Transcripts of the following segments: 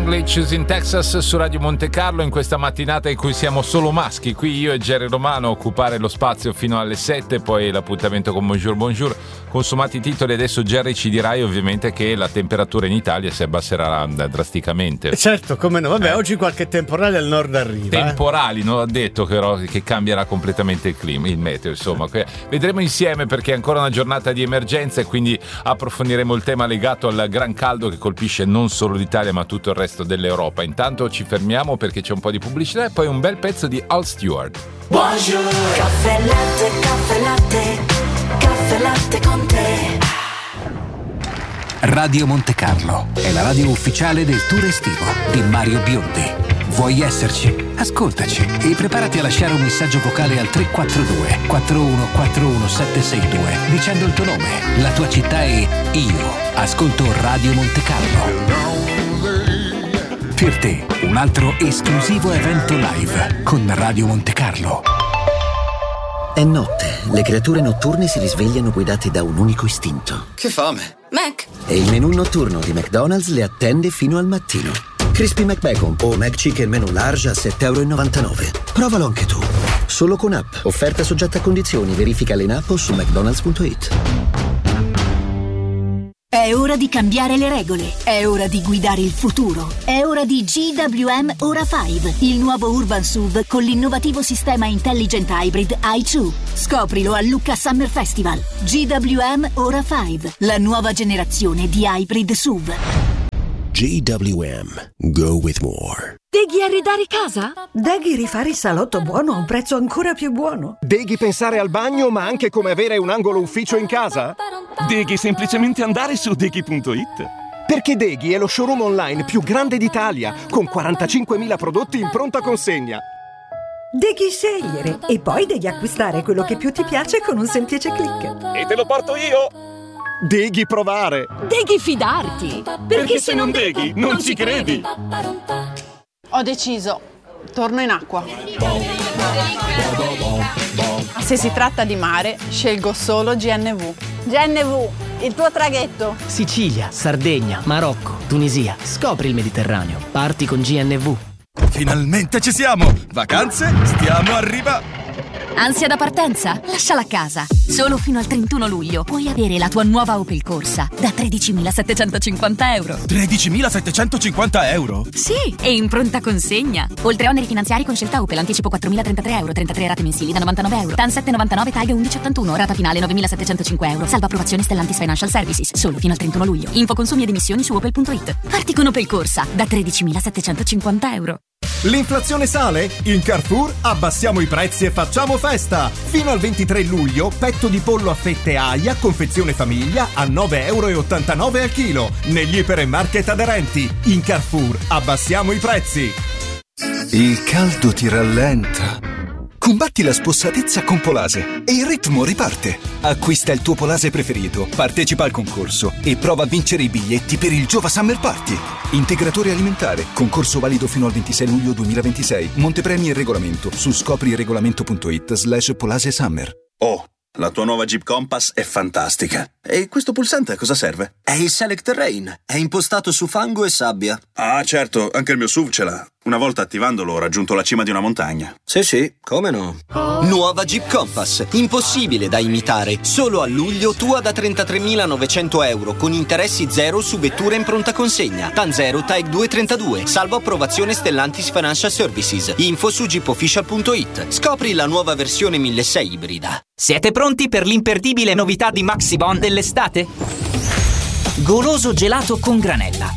Langley, in Texas su Radio Monte Carlo, in questa mattinata in cui siamo solo maschi, qui io e Jerry Romano a occupare lo spazio fino alle 7, poi l'appuntamento con Bonjour. Consumati i titoli, adesso Jerry ci dirai ovviamente che la temperatura in Italia si abbasserà drasticamente. Certo, come no, vabbè, oggi qualche temporale al nord arriva. Temporali, non ha detto che cambierà completamente il clima, il meteo, insomma. Vedremo insieme, perché è ancora una giornata di emergenza e quindi approfondiremo il tema legato al gran caldo che colpisce non solo l'Italia ma tutto il resto dell'Europa. Intanto ci fermiamo perché c'è un po' di pubblicità e poi un bel pezzo di Al Stewart. Bonjour. Caffè latte, caffè latte, caffè latte con te. Radio Monte Carlo è la radio ufficiale del tour estivo di Mario Biondi. Vuoi esserci? Ascoltaci e preparati a lasciare un messaggio vocale al 342 4141 762 dicendo il tuo nome, la tua città e io ascolto Radio Monte Carlo. Per te, un altro esclusivo evento live con Radio Monte Carlo. È notte, le creature notturne si risvegliano guidate da un unico istinto. Che fame! Mac. E il menù notturno di McDonald's le attende fino al mattino. Crispy McBacon o McChicken menù large a €7,99. Provalo anche tu. Solo con app. Offerta soggetta a condizioni. Verificale in app o su mcdonalds.it. È ora di cambiare le regole, è ora di guidare il futuro, è ora di GWM Ora 5, il nuovo Urban SUV con l'innovativo sistema Intelligent Hybrid i2. Scoprilo a Lucca Summer Festival. GWM Ora 5, la nuova generazione di hybrid SUV. GWM, go with more. Deghi arredare casa? Deghi rifare il salotto buono a un prezzo ancora più buono? Deghi pensare al bagno ma anche come avere un angolo ufficio in casa? Deghi semplicemente andare su deghi.it. Perché Deghi è lo showroom online più grande d'Italia, con 45.000 prodotti in pronta consegna. Deghi scegliere e poi devi acquistare quello che più ti piace con un semplice click. E te lo porto io! Deghi provare! Deghi fidarti! Perché se non deghi, non ci credi! Ho deciso, torno in acqua. Se si tratta di mare, scelgo solo GNV. GNV, il tuo traghetto. Sicilia, Sardegna, Marocco, Tunisia. Scopri il Mediterraneo. Parti con GNV. Finalmente ci siamo! Vacanze, stiamo arrivando! Ansia da partenza? Lasciala a casa. Solo fino al 31 luglio puoi avere la tua nuova Opel Corsa da €13.750. €13.750? Sì, e in pronta consegna. Oltre a oneri finanziari con scelta Opel, anticipo €4.033, 33 rate mensili da €99. TAN 7,99, TAG 11,81, rata finale €9.705. Salva approvazione Stellantis Financial Services. Solo fino al 31 luglio. Info consumi ed emissioni su opel.it. Parti con Opel Corsa da €13.750. L'inflazione sale? In Carrefour abbassiamo i prezzi e facciamo festa! Fino al 23 luglio, petto di pollo a fette Aia, confezione famiglia a €9,89 al chilo. Negli ipermarket aderenti. In Carrefour abbassiamo i prezzi. Il caldo ti rallenta. Combatti la spossatezza con Polase e il ritmo riparte. Acquista il tuo Polase preferito, partecipa al concorso e prova a vincere i biglietti per il Giova Summer Party. Integratore alimentare, concorso valido fino al 26 luglio 2026. Montepremi e regolamento su scopriregolamento.it/Polase Summer. Oh, la tua nuova Jeep Compass è fantastica. E questo pulsante a cosa serve? È il Select Terrain, è impostato su fango e sabbia. Ah, certo, anche il mio SUV ce l'ha. Una volta attivandolo ho raggiunto la cima di una montagna. Sì, come no? Nuova Jeep Compass, impossibile da imitare. Solo a luglio tua da €33.900 con interessi zero su vetture in pronta consegna. TAN 0, TAEG 232, salvo approvazione Stellantis Financial Services. Info su jeepofficial.it. Scopri la nuova versione 1600 ibrida. Siete pronti per l'imperdibile novità di Maxibon dell'estate? Goloso gelato con granella,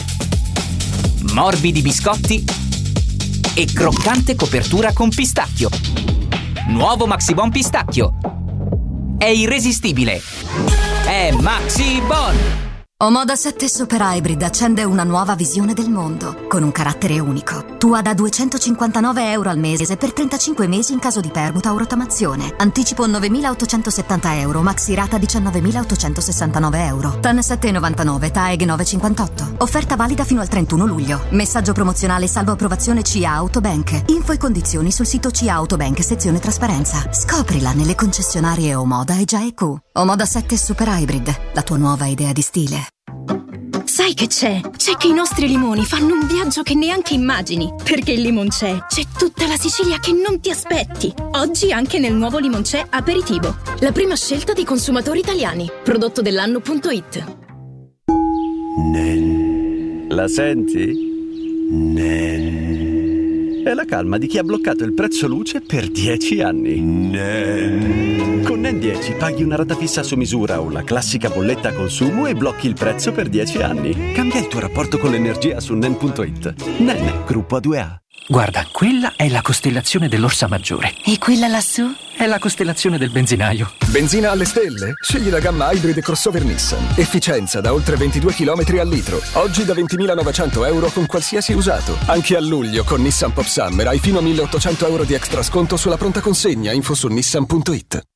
morbidi biscotti e croccante copertura con pistacchio. Nuovo Maxibon pistacchio. È irresistibile. È Maxibon. Omoda 7 Super Hybrid accende una nuova visione del mondo, con un carattere unico. Tua da €259 al mese per 35 mesi in caso di permuta o rottamazione. Anticipo €9.870, maxi rata €19.869. TAN 7,99, TAEG 9,58. Offerta valida fino al 31 luglio. Messaggio promozionale salvo approvazione CIA Autobank. Info e condizioni sul sito CIA Autobank, sezione trasparenza. Scoprila nelle concessionarie Omoda e Gia EQ. Omoda 7 Super Hybrid, la tua nuova idea di stile. Sai che c'è? C'è che i nostri limoni fanno un viaggio che neanche immagini. Perché il Limoncè c'è tutta la Sicilia che non ti aspetti. Oggi anche nel nuovo Limoncè Aperitivo. La prima scelta dei consumatori italiani. Prodotto dell'anno.it. La senti? È la calma di chi ha bloccato il prezzo luce per 10 anni. Con NEN 10 paghi una rata fissa su misura o la classica bolletta a consumo e blocchi il prezzo per 10 anni. Cambia il tuo rapporto con l'energia su NEN.it. NEN, gruppo A2A. Guarda, quella è la costellazione dell'Orsa Maggiore. E quella lassù? È la costellazione del benzinaio. Benzina alle stelle? Scegli la gamma Hybrid crossover Nissan. Efficienza da oltre 22 km al litro. Oggi da 20.900 euro con qualsiasi usato. Anche a luglio con Nissan Pop Summer hai fino a 1.800 euro di extra sconto sulla pronta consegna. Info su Nissan.it.